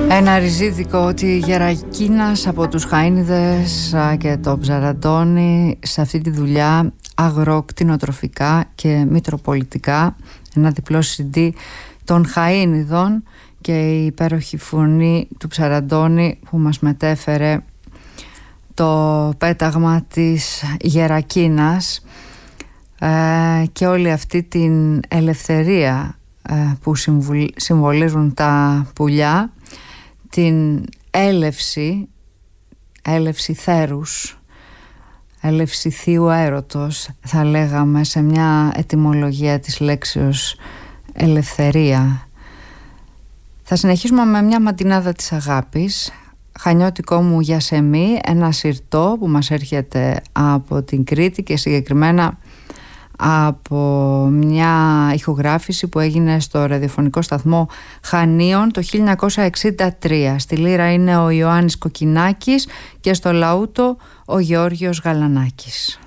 Ένα ριζίδικο ότι Γερακίνας από τους Χαΐνιδες και το Ψαραντώνη σε αυτή τη δουλειά αγροκτηνοτροφικά και μητροπολιτικά, ένα διπλό CD των Χαΐνιδων και η υπέροχη φωνή του Ψαραντώνη που μας μετέφερε το πέταγμα της Γερακίνας και όλη αυτή την ελευθερία που συμβολίζουν τα πουλιά, την έλευση θέρους, έλευση θείου έρωτος, θα λέγαμε σε μια ετυμολογία της λέξεως ελευθερία. Θα συνεχίσουμε με μια ματινάδα της αγάπης, Χανιώτικο μου Γιασεμί, ένα συρτό που μας έρχεται από την Κρήτη και συγκεκριμένα από μια ηχογράφηση που έγινε στο ραδιοφωνικό σταθμό Χανίων το 1963. Στη λύρα είναι ο Ιωάννης Κοκκινάκης και στο λαούτο ο Γεώργιος Γαλανάκης.